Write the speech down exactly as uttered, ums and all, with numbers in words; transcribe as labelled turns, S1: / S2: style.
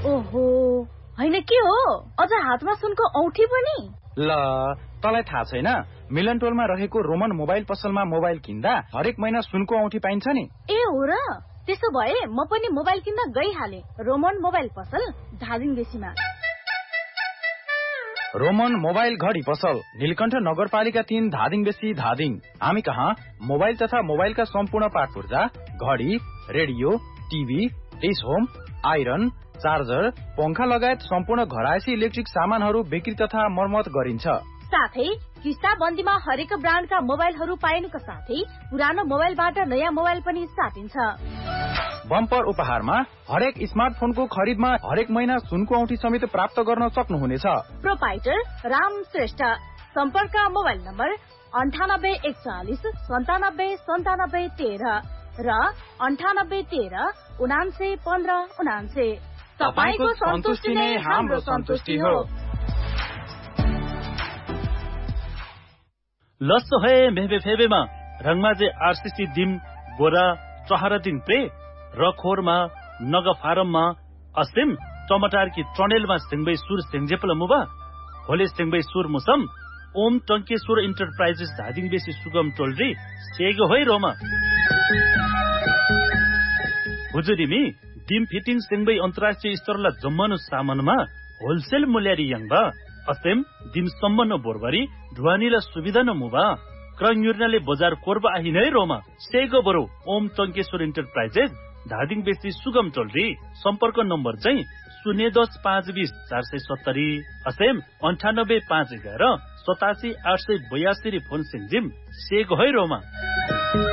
S1: ओहो हैन के हो अझ हातमा सुनको औठी पनि
S2: ल तलाई थाहा छैन मिलन टोलमा रहेको रोमन मोबाइल पसलमा मोबाइल किन्दा हरेक महिना सुनको औठी पाइन्छ नि
S1: ए हो र त्यसो भए म पनि मोबाइल किन्न गइहाले रोमन मोबाइल पसल धादिङ बेसीमा
S2: रोमन मोबाइल घडी पसल नीलकण्ठ नगरपालिका तीन धादिङ बेसी धादिङ हामी कहाँ मोबाइल तथा मोबाइलका सम्पूर्ण पार्ट पुर्जा घडी radio TV dish home iron charger पंखा लगायत सम्पूर्ण घरायसी इलेक्ट्रिक सामानहरू बिक्री तथा मर्मत गरिन्छ
S1: साथै किस्ता बन्दीमा हरेक ब्रान्डका मोबाइलहरू पाइनुका साथै पुरानो मोबाइलबाट नयाँ मोबाइल पनि साटिन्छ
S2: बम्पर उपहारमा हरेक स्मार्टफोनको खरिदमा हरेक महिना सुनको औठी समेत प्राप्त गर्न सक्नुहुनेछ
S1: प्रोपाइटर राम श्रेष्ठ सम्पर्क मोबाइल नम्बर अन्ठानब्बे एकचालिस सन्तानब्बे सन्तानब्बे तेह्र र अन्ठानब्बे तेह्र उनान्से पन्ध्र उनान्से तपाईको सन्तुष्टि नै हाम्रो सन्तुष्टि हो
S3: लस्सो है मेहबे फेबेमा रङमाजे आरसीसी दिम गोरा चहरा दिन प्रे रखोरमा नग फारममा अस्तिम टमाटार की ट्रनेलमा सिंगबै सुर सिंगजेपल मुबा होले सिंगबै सुर मुसम ओम टंकेश्वर इन्टरप्राइजेस धादिङ बेसी सुगम टोलरी सेगो होइ रोमा हुजुरिमी दिम फिटिङ सिंगबै अन्तर्राष्ट्रिय स्तरला जम्मनु सामानमा होलसेल मूल्यरी यङबा अस्तिम दिम सम्मन बोरबरी ढुवानीला सुविधा न मुबा क्रयुर्नाले बजार कोर्बा आहिनै रोमा सेगो बरो ओम टंकेश्वर इन्टरप्राइजेस धादिङ बेसी सुगम टोलरी सम्पर्क नम्बर चाहिँ शून्य दस पाँच बीस चार सय सत्तरी असेम अन्ठानब्बे पाँच एघार सतासी आठ सय बयासी फोन सिंजिम सेगो है रोमा